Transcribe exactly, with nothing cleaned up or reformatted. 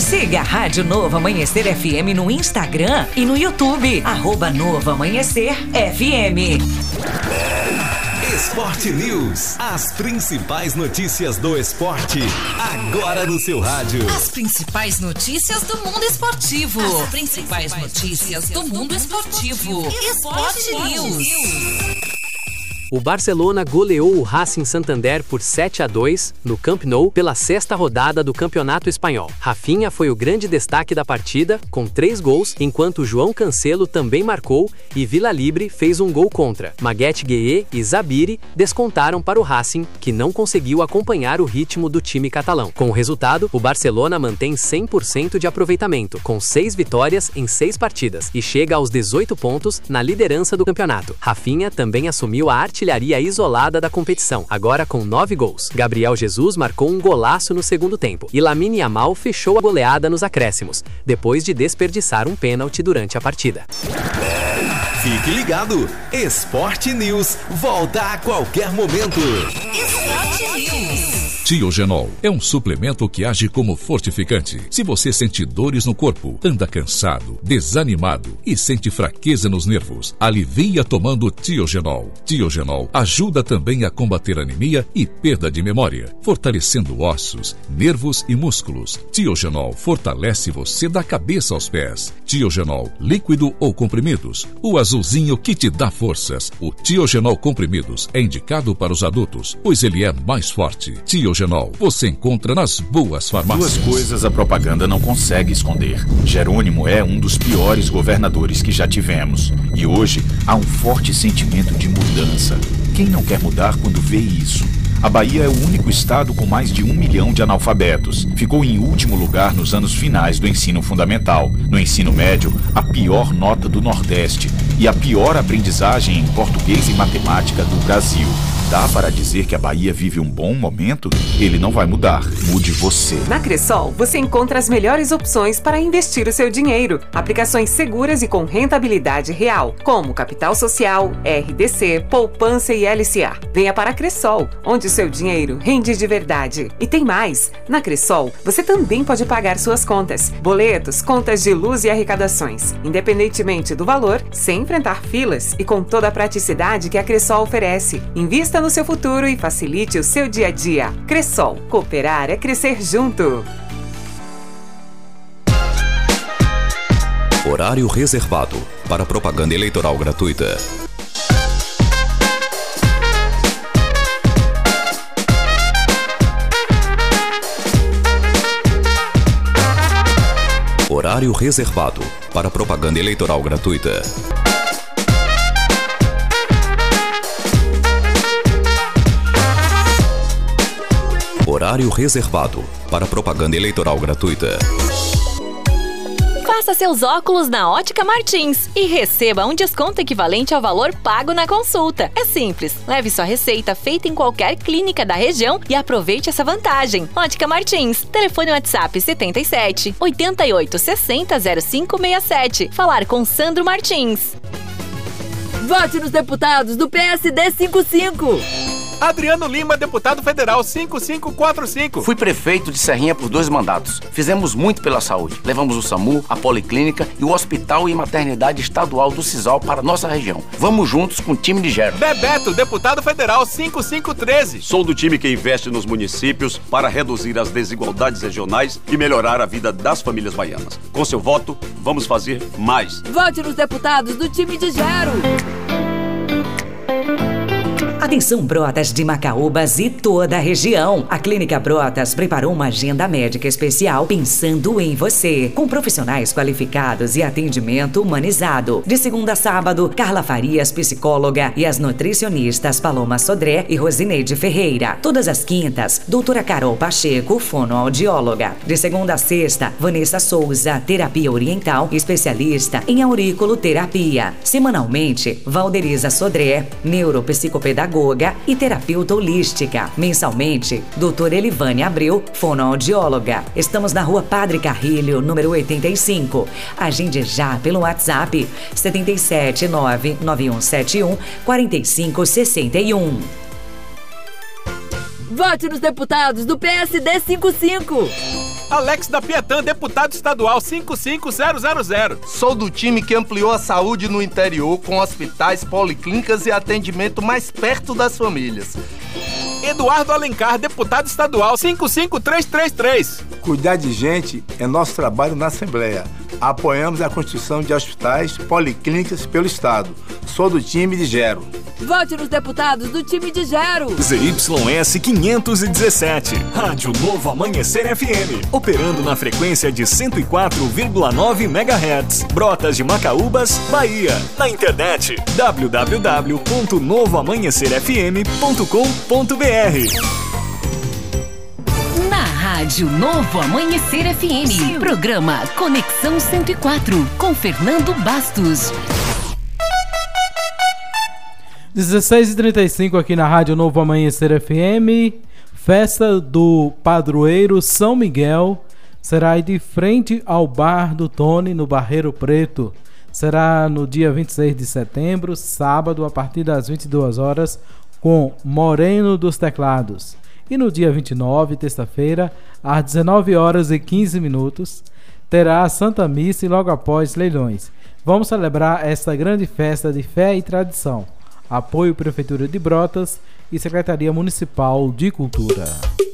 Siga a Rádio Novo Amanhecer F M no Instagram e no YouTube. Arroba Novo Amanhecer F M. Esporte News. As principais notícias do esporte. Agora no seu rádio. As principais notícias do mundo esportivo. As principais notícias do mundo esportivo. Esporte News. O Barcelona goleou o Racing Santander por sete a dois no Camp Nou pela sexta rodada do Campeonato Espanhol. Rafinha foi o grande destaque da partida, com três gols, enquanto João Cancelo também marcou e Vila Libre fez um gol contra. Maguette Gueye e Zabiri descontaram para o Racing, que não conseguiu acompanhar o ritmo do time catalão. Com o resultado, o Barcelona mantém cem por cento de aproveitamento, com seis vitórias em seis partidas, e chega aos dezoito pontos na liderança do campeonato. Rafinha também assumiu a arte artilharia isolada da competição, agora com nove gols. Gabriel Jesus marcou um golaço no segundo tempo e Lamine Yamal fechou a goleada nos acréscimos, depois de desperdiçar um pênalti durante a partida. Fique ligado, Esporte News volta a qualquer momento. Esporte News. Tiogenol é um suplemento que age como fortificante. Se você sente dores no corpo, anda cansado, desanimado e sente fraqueza nos nervos, alivia tomando Tiogenol. Tiogenol ajuda também a combater anemia e perda de memória, fortalecendo ossos, nervos e músculos. Tiogenol fortalece você da cabeça aos pés. Tiogenol, líquido ou comprimidos, o azulzinho que te dá forças. O Tiogenol comprimidos é indicado para os adultos, pois ele é mais forte. Tiogenol você encontra nas boas farmácias. Duas coisas a propaganda não consegue esconder. Jerônimo é um dos piores governadores que já tivemos. E hoje há um forte sentimento de mudança. Quem não quer mudar quando vê isso? A Bahia é o único estado com mais de um milhão de analfabetos. Ficou em último lugar nos anos finais do ensino fundamental. No ensino médio, a pior nota do Nordeste e a pior aprendizagem em português e matemática do Brasil. Dá para dizer que a Bahia vive um bom momento? Ele não vai mudar. Mude você. Na Cressol, você encontra as melhores opções para investir o seu dinheiro. Aplicações seguras e com rentabilidade real, como Capital Social, R D C, Poupança e L C A. Venha para a Cressol, onde o seu dinheiro rende de verdade. E tem mais. Na Cressol, você também pode pagar suas contas, boletos, contas de luz e arrecadações, independentemente do valor, sem enfrentar filas e com toda a praticidade que a Cressol oferece. Invista no seu futuro e facilite o seu dia a dia. Cressol, cooperar é crescer junto. Horário reservado para propaganda eleitoral gratuita. Horário reservado para propaganda eleitoral gratuita. Horário reservado para propaganda eleitoral gratuita. Faça seus óculos na Ótica Martins e receba um desconto equivalente ao valor pago na consulta. É simples, leve sua receita feita em qualquer clínica da região e aproveite essa vantagem. Ótica Martins, telefone WhatsApp setenta e sete, oitenta e oito, sessenta, zero cinco sessenta e sete. Falar com Sandro Martins. Vote nos deputados do P S D cinquenta e cinco. Adriano Lima, deputado federal cinco cinco quatro cinco. Fui prefeito de Serrinha por dois mandatos. Fizemos muito pela saúde. Levamos o SAMU, a Policlínica e o Hospital e Maternidade Estadual do Cisal para nossa região. Vamos juntos com o time de Gero. Bebeto, deputado federal cinco cinco um três. Sou do time que investe nos municípios para reduzir as desigualdades regionais e melhorar a vida das famílias baianas. Com seu voto, vamos fazer mais. Vote nos deputados do time de Gero. Atenção, Brotas de Macaúbas e toda a região. A Clínica Brotas preparou uma agenda médica especial pensando em você, com profissionais qualificados e atendimento humanizado. De segunda a sábado, Carla Farias, psicóloga, e as nutricionistas Paloma Sodré e Rosineide Ferreira. Todas as quintas, doutora Carol Pacheco, fonoaudióloga. De segunda a sexta, Vanessa Souza, terapia oriental, especialista em auriculoterapia. Semanalmente, Valderiza Sodré, neuropsicopedagoga e terapeuta holística. Mensalmente, doutora Elivane Abreu, fonoaudióloga. Estamos na rua Padre Carrilho, número oitenta e cinco. Agende já pelo WhatsApp setenta e sete, nove nove um sete um, quatro cinco seis um. Vote nos deputados do P S D cinquenta e cinco. Alex da Piatã, deputado estadual cinco cinco zero zero zero. Sou do time que ampliou a saúde no interior com hospitais, policlínicas e atendimento mais perto das famílias. Eduardo Alencar, deputado estadual cinco cinco três três três. Cuidar de gente é nosso trabalho na Assembleia. Apoiamos a construção de hospitais, policlínicas pelo Estado. Sou do time de Gero. Vote nos deputados do time de Gero. Z Y S quinhentos e dezessete, Rádio Novo Amanhecer F M, operando na frequência de cento e quatro vírgula nove megahertz, Brotas de Macaúbas, Bahia. Na internet, w w w ponto novo amanhecer f m ponto com ponto b r. Na Rádio Novo Amanhecer F M, programa Conexão cento e quatro, com Fernando Bastos. dezesseis e trinta e cinco aqui na Rádio Novo Amanhecer F M. Festa do Padroeiro São Miguel será aí de frente ao Bar do Tony, no Barreiro Preto. Será no dia vinte e seis de setembro, sábado, a partir das vinte e duas horas, com Moreno dos Teclados. E no dia vinte e nove, terça-feira, às dezenove horas e quinze minutos, terá a Santa Missa e logo após leilões. Vamos celebrar esta grande festa de fé e tradição. Apoio Prefeitura de Brotas e Secretaria Municipal de Cultura.